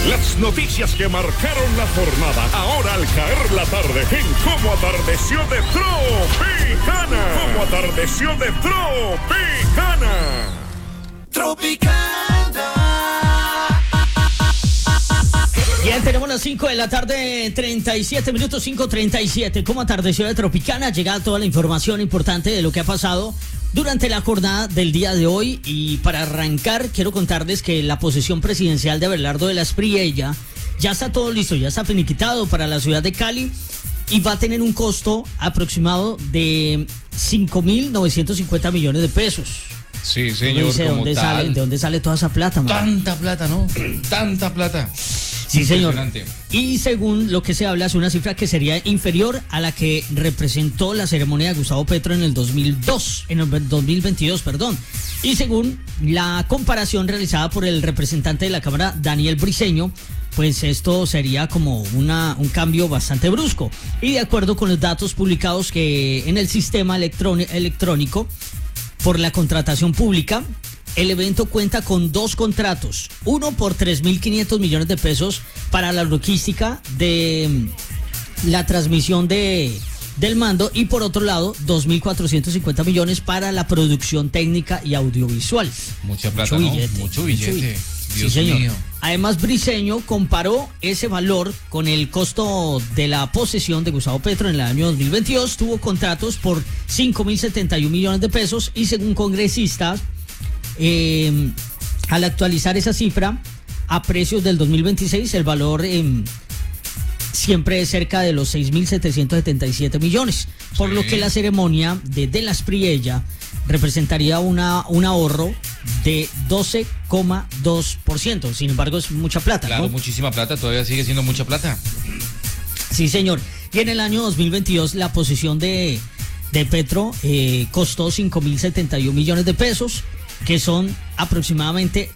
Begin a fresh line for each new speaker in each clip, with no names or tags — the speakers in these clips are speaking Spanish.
Las noticias que marcaron la jornada, ahora al caer la tarde, en Cómo Atardeció de Tropicana. Cómo Atardeció de Tropicana.
Tropicana.
Bien, tenemos las 5 de la tarde, 37 minutos, 5:37. Como Atardeció de Tropicana, llega toda la información importante de lo que ha pasado durante la jornada del día de hoy. Y para arrancar, quiero contarles que la posesión presidencial de Abelardo de la Espriella ya está todo listo, ya está finiquitado para la ciudad de Cali y va a tener un costo aproximado de 5.950 millones de pesos.
Sí, señor,
¿De dónde sale toda esa plata, man?
Tanta plata, ¿no? Tanta plata.
Sí, señor. Y según lo que se habla, es una cifra que sería inferior a la que representó la ceremonia de Gustavo Petro en el 2022, perdón. Y según la comparación realizada por el representante de la Cámara, Daniel Briceño, pues esto sería como un cambio bastante brusco. Y de acuerdo con los datos publicados que en el sistema electrónico por la contratación pública, el evento cuenta con 2 contratos, uno por 3.500 millones de pesos para la logística de la transmisión del mando y por otro lado 2.450 millones para la producción técnica y audiovisual.
Mucha plata, mucho billete. Dios mío.
Además, Briceño comparó ese valor con el costo de la posesión de Gustavo Petro en el año 2022. Tuvo contratos por 5.071 millones de pesos y según congresistas, al actualizar esa cifra a precios del 2026, el valor siempre es cerca de los 6.777 millones, por lo que la ceremonia de la Espriella representaría un ahorro de 12,2%. Sin embargo, es mucha plata,
claro,
¿no?
Muchísima plata, todavía sigue siendo mucha plata.
Sí, señor. Y en el año 2022 la posesión de Petro costó 5.071 millones de pesos, que son aproximadamente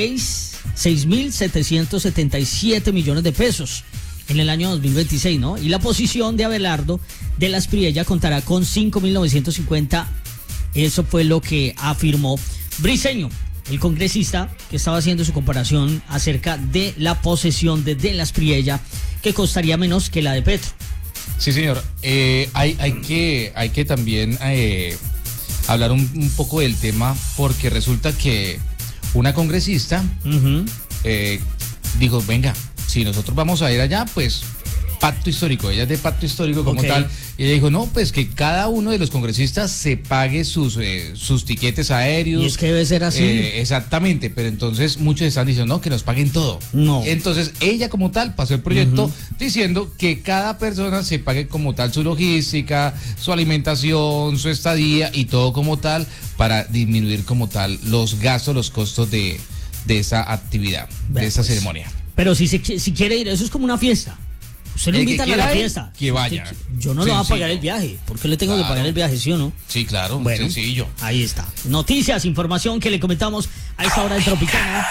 6.777 millones de pesos en el año 2026, ¿no? Y la posición de Abelardo de la Espriella contará con 5.950. Eso fue lo que afirmó Briceño, el congresista que estaba haciendo su comparación acerca de la posesión de la Espriella, que costaría menos que la de Petro.
Sí, señor. Hay que también hablar un poco del tema, porque resulta que una congresista dijo, venga, si nosotros vamos a ir allá, pues pacto histórico, ella es de pacto histórico como tal, y ella dijo, no, pues que cada uno de los congresistas se pague sus tiquetes aéreos.
Y es que debe ser así.
Exactamente, pero entonces muchos están diciendo, no, que nos paguen todo.
No.
Entonces ella como tal pasó el proyecto diciendo que cada persona se pague como tal su logística, su alimentación, su estadía y todo como tal, para disminuir como tal los gastos, los costos de esa actividad, de esa ceremonia.
Pero si quiere ir, eso es como una fiesta. Usted le invitan a la fiesta.
Que vaya.
Yo no le voy a pagar el viaje. ¿Por qué le tengo que pagar el viaje, sí o no?
Sí, claro,
bueno,
sencillo.
Ahí está. Noticias, información que le comentamos a esta hora de Tropicana.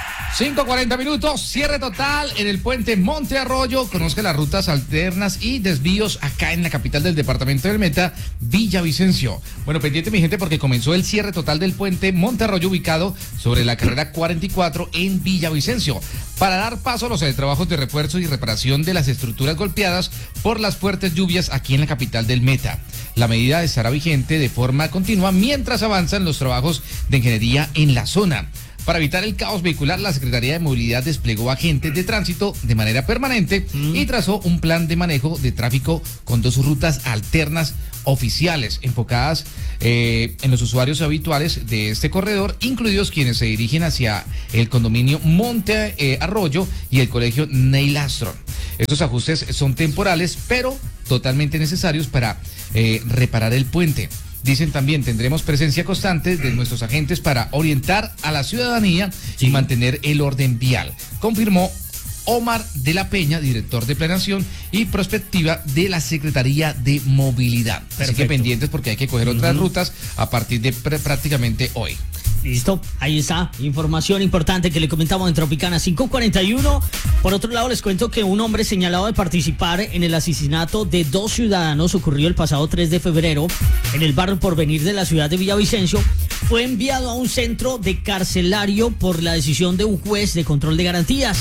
5:40 minutos, cierre total en el puente Monte Arroyo. Conozca las rutas alternas y desvíos acá en la capital del departamento del Meta, Villavicencio. Bueno, pendiente mi gente, porque comenzó el cierre total del puente Monte Arroyo, ubicado sobre la carrera 44 en Villavicencio, para dar paso a los trabajos de refuerzo y reparación de las estructuras golpeadas por las fuertes lluvias aquí en la capital del Meta. La medida estará vigente de forma continua mientras avanzan los trabajos de ingeniería en la zona. Para evitar el caos vehicular, la Secretaría de Movilidad desplegó agentes de tránsito de manera permanente y trazó un plan de manejo de tráfico con 2 rutas alternas oficiales enfocadas en los usuarios habituales de este corredor, incluidos quienes se dirigen hacia el condominio Monte Arroyo y el colegio Neil Armstrong. Estos ajustes son temporales, pero totalmente necesarios para reparar el puente. Dicen también, tendremos presencia constante de nuestros agentes para orientar a la ciudadanía y mantener el orden vial, confirmó Omar de la Peña, director de Planeación y Prospectiva de la Secretaría de Movilidad. Perfecto. Así que pendientes, porque hay que coger otras rutas a partir de prácticamente hoy.
Listo, ahí está, información importante que le comentamos en Tropicana 5:41. Por otro lado, les cuento que un hombre señalado de participar en el asesinato de 2 ciudadanos ocurrido el pasado 3 de febrero en el barrio Porvenir de la ciudad de Villavicencio fue enviado a un centro de carcelario por la decisión de un juez de control de garantías.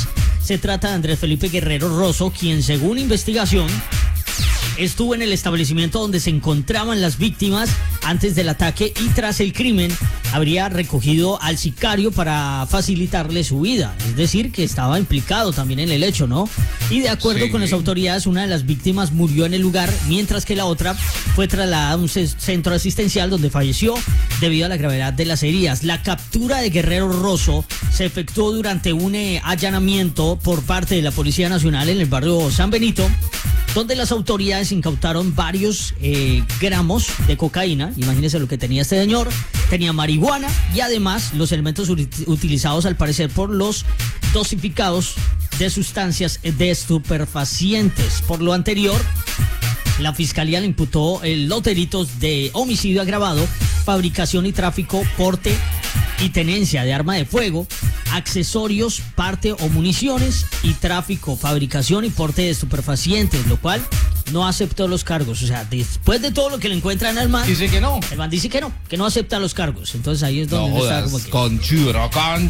Se trata de Andrés Felipe Guerrero Rosso, quien según investigación estuvo en el establecimiento donde se encontraban las víctimas antes del ataque y tras el crimen habría recogido al sicario para facilitarle su vida. Es decir, que estaba implicado también en el hecho, ¿no? Y de acuerdo con las autoridades, una de las víctimas murió en el lugar, mientras que la otra fue trasladada a un centro asistencial donde falleció debido a la gravedad de las heridas. La captura de Guerrero Rosso se efectuó durante un allanamiento por parte de la Policía Nacional en el barrio San Benito, donde las autoridades incautaron varios gramos de cocaína. Imagínense lo que tenía este señor. Tenía marihuana y además los elementos utilizados al parecer por los dosificados de sustancias de estupefacientes. Por lo anterior, la fiscalía le imputó los delitos de homicidio agravado, fabricación y tráfico, porte y tenencia de arma de fuego, accesorios, parte o municiones y tráfico, fabricación y porte de estupefacientes, lo cual no aceptó los cargos. O sea, después de todo lo que le encuentran al man,
dice que no.
El man dice que no acepta los cargos. Entonces ahí es donde
no
está
jodas,
como que
conchudo.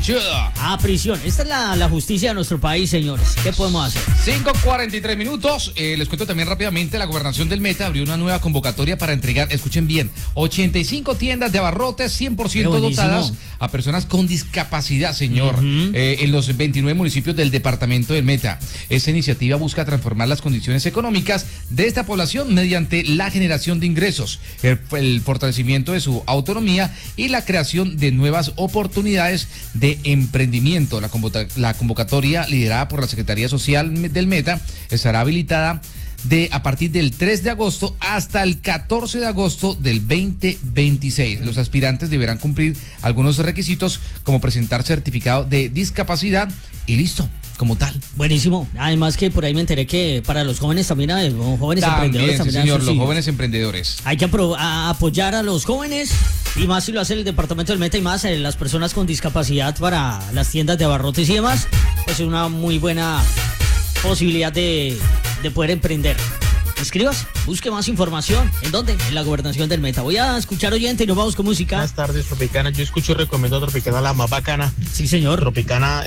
a prisión. Esta es la justicia de nuestro país, señores. ¿Qué podemos hacer?
5:43 minutos. Les cuento también rápidamente, la gobernación del Meta abrió una nueva convocatoria para entregar, escuchen bien, 85 tiendas de abarrotes 100% dotadas a personas con discapacidad, señor, en los 29 municipios del departamento del Meta. Esta iniciativa busca transformar las condiciones económicas de esta población mediante la generación de ingresos, el fortalecimiento de su autonomía y la creación de nuevas oportunidades de emprendimiento. La convocatoria, liderada por la Secretaría Social del Meta, estará habilitada a partir del 3 de agosto hasta el 14 de agosto del 2026. Los aspirantes deberán cumplir algunos requisitos como presentar certificado de discapacidad y listo, como tal.
Buenísimo. Además que por ahí me enteré que para los jóvenes también hay emprendedores.
Sí, señor, los jóvenes emprendedores.
Hay que apoyar a los jóvenes y más si lo hace el departamento del Meta y más las personas con discapacidad para las tiendas de abarrotes y demás. Pues es una muy buena posibilidad de poder emprender. Escribas, busque más información. ¿En dónde? En la gobernación del Meta. Voy a escuchar oyente y nos vamos con música.
Buenas tardes, Tropicana. Yo escucho y recomiendo a Tropicana, la más bacana.
Sí, señor.
Tropicana,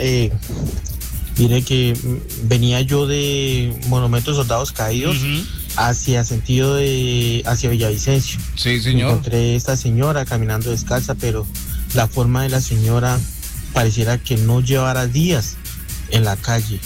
diré que venía yo de Monumento de Soldados Caídos hacia Villavicencio.
Sí, señor.
Encontré esta señora caminando descalza, pero la forma de la señora pareciera que no llevara días en la calle.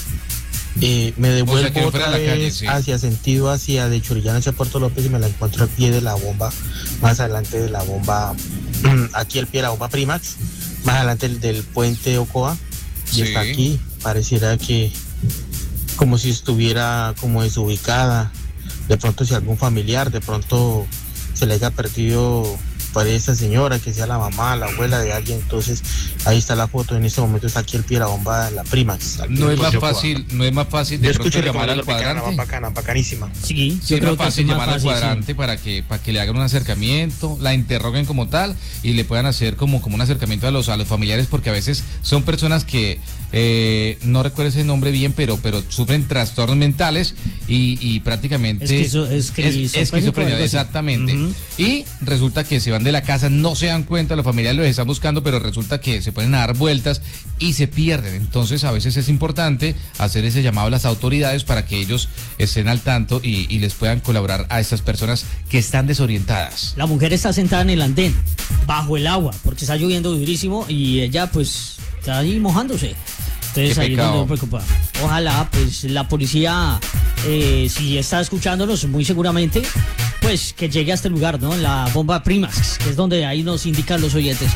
Me devuelvo otra vez calle, sí, hacia sentido hacia de Churillana hacia Puerto López y me la encuentro al pie de la bomba, más adelante de la bomba, aquí al pie de la bomba Primax, más adelante del puente Ocoa, y está aquí, pareciera que como si estuviera como desubicada, de pronto si algún familiar, de pronto se le haya perdido para esa señora, que sea la mamá, la abuela de alguien. Entonces ahí está la foto, en este momento está aquí el pie de la bomba, la Primax.
No es más fácil de pronto llamar al cuadrante.
Bacanísima.
Sí,
es más fácil llamar al cuadrante, sí, para que le hagan un acercamiento, la interroguen como tal y le puedan hacer como un acercamiento a los familiares, porque a veces son personas que no recuerdo ese nombre bien, pero sufren trastornos mentales y prácticamente esquizofrenia, exactamente. Y resulta que se van de la casa, no se dan cuenta, los familiares los están buscando, pero resulta que se ponen a dar vueltas y se pierden. Entonces a veces es importante hacer ese llamado a las autoridades para que ellos estén al tanto y les puedan colaborar a estas personas que están desorientadas.
La mujer está sentada en el andén, bajo el agua, porque está lloviendo durísimo y ella pues está ahí mojándose. Entonces ahí es donde me preocupa. Ojalá pues la policía, si está escuchándonos, muy seguramente, pues que llegue a este lugar, ¿no? La bomba Primax, que es donde ahí nos indican los oyentes.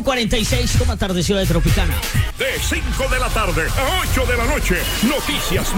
5:46, como atardeció de Tropicana.
De 5 de la tarde a 8 de la noche, noticias